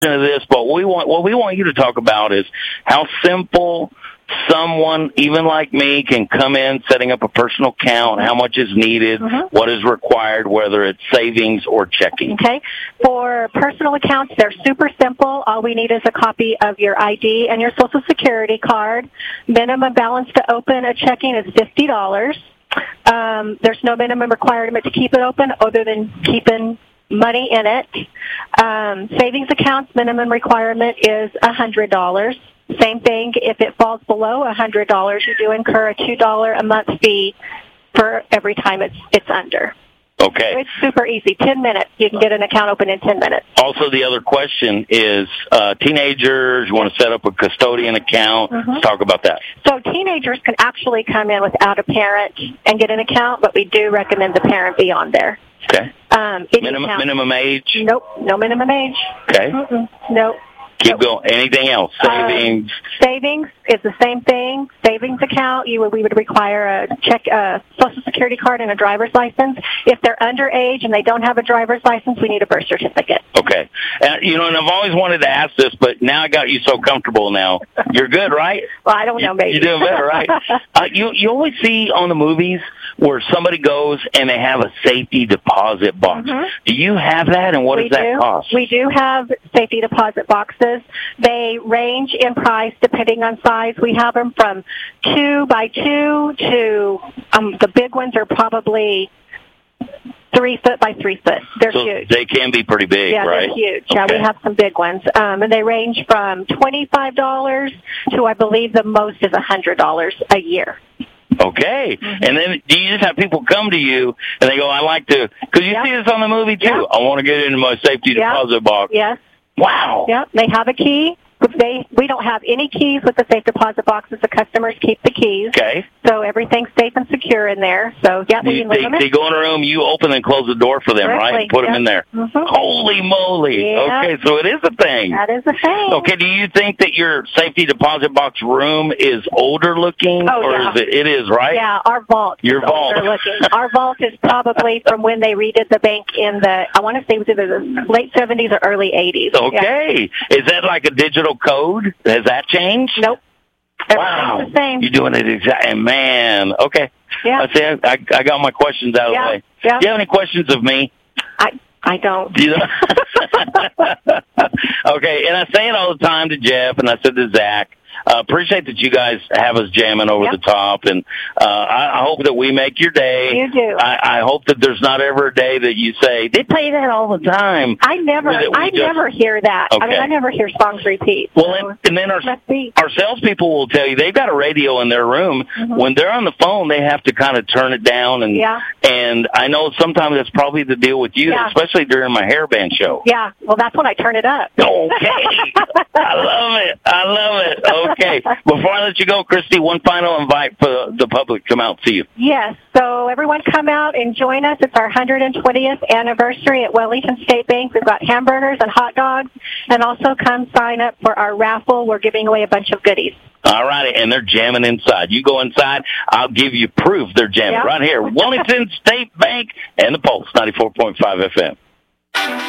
of this, but what we want you to talk about is how simple someone, even like me, can come in setting up a personal account, how much is needed, what is required, whether it's savings or checking. Okay. For personal accounts, they're super simple. All we need is a copy of your ID and your Social Security card. Minimum balance to open a checking is $50. There's no minimum requirement to keep it open other than keeping money in it. Savings accounts, minimum requirement is $100. Same thing, if it falls below $100, you do incur a $2 a month fee for every time it's under. Okay. It's super easy. 10 minutes. You can get an account open in 10 minutes. Also, the other question is teenagers, you want to set up a custodian account. Let's talk about that. So teenagers can actually come in without a parent and get an account, but we do recommend the parent be on there. Okay. Minimum age? Nope. No minimum age. Okay. Nope. Keep going. Anything else? Savings? Savings is the same thing. Savings account, we would require a Social Security card and a driver's license. If they're underage and they don't have a driver's license, we need a birth certificate. Okay. And I've always wanted to ask this, but now I got you so comfortable now. You're good, right? Well, I don't know, maybe. You're doing better, right? You always see on the movies where somebody goes and they have a safety deposit box. Do you have that, and what does that cost? We do have safety deposit boxes. They range in price depending on size. We have them from 2 by 2 to the big ones are probably 3 foot by 3 foot. They're huge. They can be pretty big, right? They're huge. Okay. Yeah, we have some big ones. And they range from $25 to, I believe, the most is $100 a year. Okay. And then do you just have people come to you and they go, I like to, because you see this on the movie too, I want to get into my safety deposit box. Yes. Wow. Yep, they have a key. We don't have any keys with the safe deposit boxes. The customers keep the keys. Okay. So everything's safe and secure in there. So, we can leave them in. They go in a room, you open and close the door for them, right? And put them in there. Holy moly. Yeah. Okay, so it is a thing. That is a thing. Okay, do you think that your safety deposit box room is older looking? Is it is, right? Yeah, our vault Your is vault. older looking. Our vault is probably from when they redid the bank in I want to say it was either the late 70s or early 80s. Okay. Yeah. Is that like a digital code? Has that changed? Nope. Wow. Everything's the same. You're doing it exactly. Man, okay. Yeah. I got my questions out of the way. Yeah. Do you have any questions of me? I don't. Do you know? Okay, and I say it all the time to Jeff, and I said to Zach, appreciate that you guys have us jamming over the top, and I hope that we make your day. You do. I hope that there's not ever a day that you say, they play that all the time. I never hear that. Okay. I mean, I never hear songs repeat. Well, and then our salespeople will tell you they've got a radio in their room. When they're on the phone, they have to kind of turn it down, and I know sometimes that's probably the deal with you, especially during my hairband show. Yeah, well, that's when I turn it up. Okay. I love it. Okay. Before I let you go, Christy, one final invite for the public to come out and see you. Yes. So everyone come out and join us. It's our 120th anniversary at Wellington State Bank. We've got hamburgers and hot dogs. And also come sign up for our raffle. We're giving away a bunch of goodies. All righty. And they're jamming inside. You go inside, I'll give you proof they're jamming right here. Wellington State Bank and the Pulse, 94.5 FM.